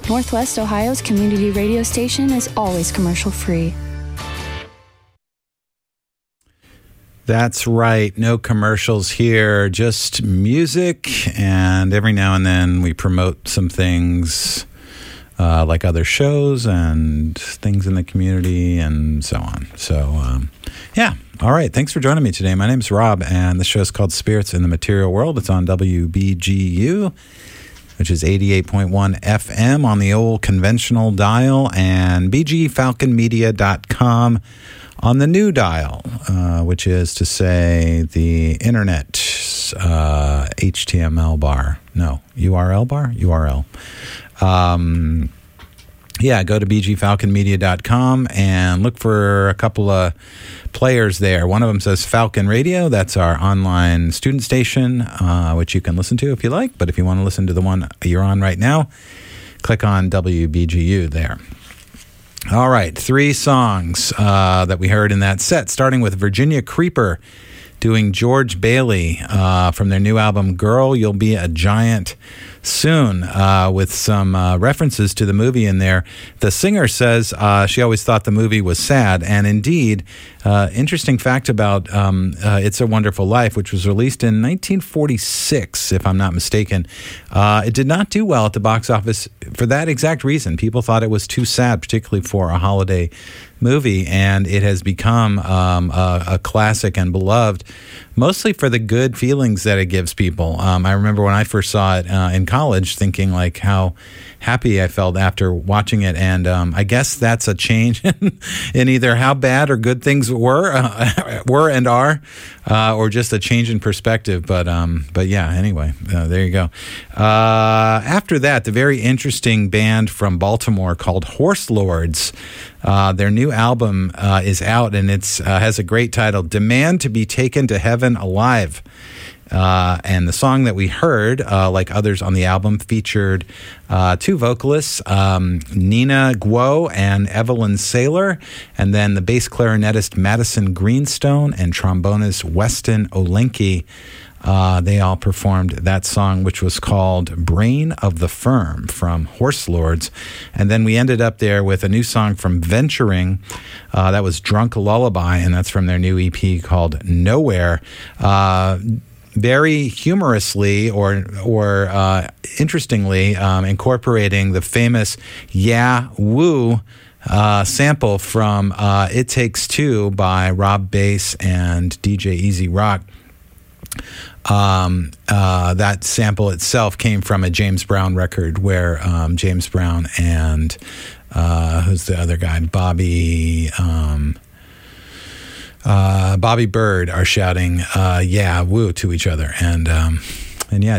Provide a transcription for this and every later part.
Northwest Ohio's community radio station is always commercial free. That's right. No commercials here, just music. And every now and then we promote some things like other shows and things in the community and so on. So, yeah. All right. Thanks for joining me today. My name's Rob, and the show is called Spirits in the Material World. It's on WBGU, which is 88.1 FM on the old conventional dial, and bgfalconmedia.com on the new dial, which is to say the internet HTML bar. No, URL bar? URL. Yeah, go to bgfalconmedia.com and look for a couple of players there. One of them says Falcon Radio. That's our online student station, which you can listen to if you like. But if you want to listen to the one you're on right now, click on WBGU there. All right, 3 songs that we heard in that set, starting with Virginia Creeper doing George Bailey from their new album, Girl, You'll Be a Giant Soon, with some references to the movie in there. The singer says she always thought the movie was sad, and indeed, interesting fact about It's a Wonderful Life, which was released in 1946, if I'm not mistaken. It did not do well at the box office for that exact reason. People thought it was too sad, particularly for a holiday movie, and it has become a classic and beloved, mostly for the good feelings that it gives people. I remember when I first saw it in college, thinking like how happy I felt after watching it, and I guess that's a change in either how bad or good things were and are, or just a change in perspective. But yeah, anyway, there you go. After that, the very interesting band from Baltimore called Horse Lords. Their new album is out, and it's has a great title, Demand to Be Taken to Heaven Alive. And the song that we heard, like others on the album, featured 2 vocalists, Nina Guo and Evelyn Saylor, and then the bass clarinetist Madison Greenstone and trombonist Weston Olenke. They all performed that song, which was called Brain of the Firm from Horse Lords. And then we ended up there with a new song from Venturing. That was Drunk Lullaby, and that's from their new EP called Nowhere. Very humorously or interestingly incorporating the famous Yeah Woo sample from It Takes Two by Rob Bass and DJ Easy Rock. That sample itself came from a James Brown record where James Brown and who's the other guy? Bobby Bird are shouting "Yeah, woo" to each other, and yeah,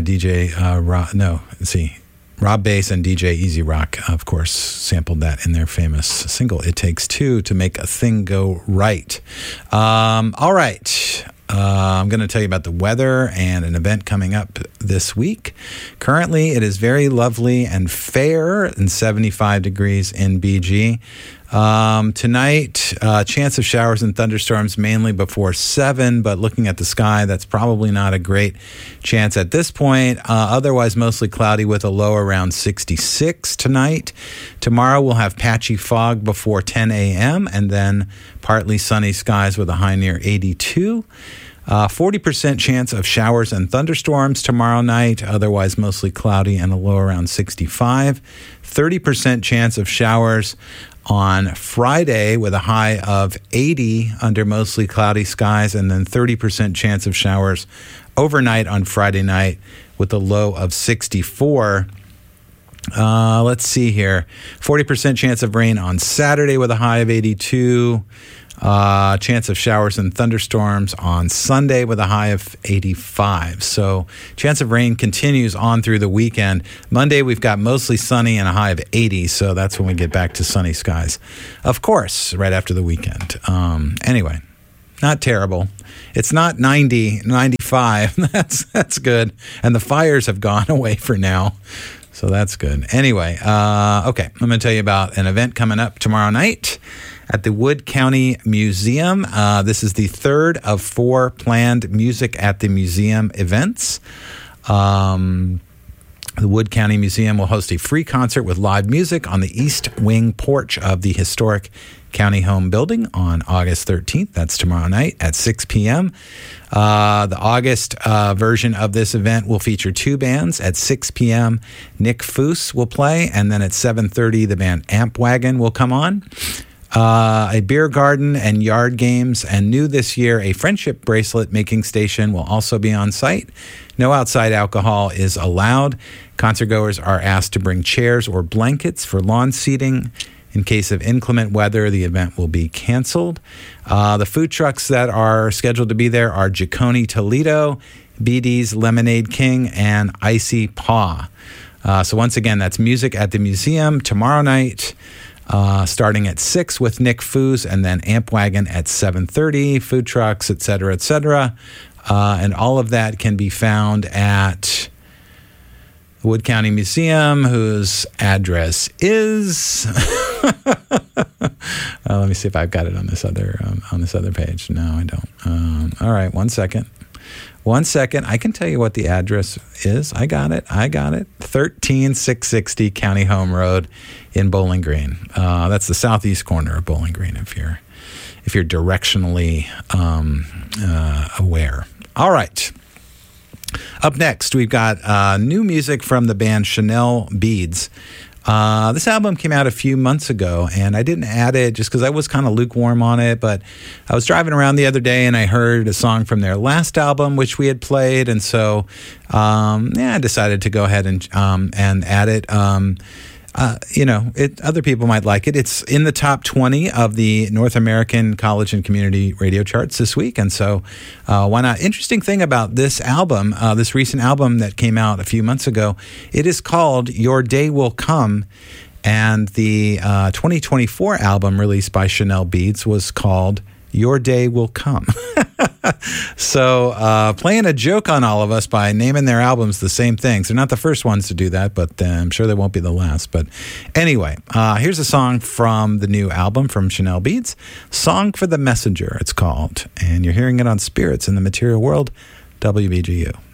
Rob Bass and DJ Easy Rock, of course, sampled that in their famous single "It Takes Two to Make a Thing Go Right." All right. I'm going to tell you about the weather and an event coming up this week. Currently, it is very lovely and fair and 75 degrees in BG. Tonight, chance of showers and thunderstorms mainly before 7, but looking at the sky, that's probably not a great chance at this point. Otherwise, mostly cloudy with a low around 66 tonight. Tomorrow, we'll have patchy fog before 10 a.m. and then partly sunny skies with a high near 82. 40% chance of showers and thunderstorms tomorrow night, otherwise mostly cloudy and a low around 65. 30% chance of showers on Friday with a high of 80 under mostly cloudy skies, and then 30% chance of showers overnight on Friday night with a low of 64. Let's see here. 40% chance of rain on Saturday with a high of 82. Chance of showers and thunderstorms on Sunday with a high of 85. So chance of rain continues on through the weekend. Monday, we've got mostly sunny and a high of 80. So that's when we get back to sunny skies. Of course, right after the weekend. Anyway, not terrible. It's not 90, 95. That's good. And the fires have gone away for now. So that's good. Anyway, okay, I'm going to tell you about an event coming up tomorrow night at the Wood County Museum. This is the third of 4 planned Music at the Museum events. The Wood County Museum will host a free concert with live music on the east wing porch of the historic County Home Building on August 13th. That's tomorrow night at 6 p.m. The August version of this event will feature two bands. At 6 p.m., Nick Foose will play, and then at 7:30, the band Amp Wagon will come on. A beer garden and yard games, and new this year, a friendship bracelet making station will also be on site. No outside alcohol is allowed. Concertgoers are asked to bring chairs or blankets for lawn seating. In case of inclement weather, the event will be canceled. The food trucks that are scheduled to be there are Jaconi Toledo, BD's Lemonade King, and Icy Paw. So once again, that's music at the museum tomorrow night, starting at 6 with Nick Foose, and then Amp Wagon at 7:30, food trucks, et cetera, et cetera. And all of that can be found at the Wood County Museum, whose address is... let me see if I've got it on this other page. No, I don't. All right, 1 second. 1 second. I can tell you what the address is. I got it. 13660 County Home Road in Bowling Green. That's the southeast corner of Bowling Green, if you're directionally aware. All right. Up next, we've got new music from the band Chanel Beads. This album came out a few months ago, and I didn't add it just because I was kind of lukewarm on it, but I was driving around the other day, and I heard a song from their last album, which we had played, and so I decided to go ahead and add it. Other people might like it. It's in the top 20 of the North American college and community radio charts this week, and so why not? Interesting thing about this album, this recent album that came out a few months ago, it is called Your Day Will Come, and the 2024 album released by Chanel Beads was called Your Day Will Come. So playing a joke on all of us by naming their albums the same things. They're not the first ones to do that, but I'm sure they won't be the last. But anyway, here's a song from the new album from Chanel Beads, Song for the Messenger, it's called. And you're hearing it on Spirits in the Material World, WBGU.